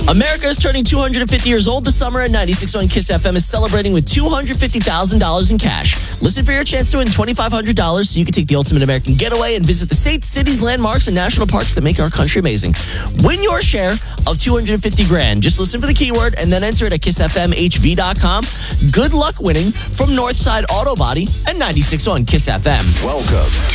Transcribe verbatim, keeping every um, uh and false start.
America is turning two hundred fifty years old this summer, and ninety-six point one Kiss F M is celebrating with two hundred fifty thousand dollars in cash. Listen for your chance to win two thousand five hundred dollars so you can take the ultimate American getaway and visit the states, cities, landmarks, and national parks that make our country amazing. Win your share of two hundred fifty grand. Just listen for the keyword and then enter it at kiss f m h v dot com. Good luck winning from Northside Auto Body and ninety-six point one Kiss F M. Welcome